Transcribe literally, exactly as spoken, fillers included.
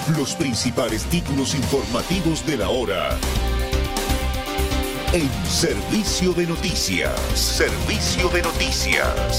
Los principales títulos informativos de la hora. En Servicio de Noticias. Servicio de Noticias.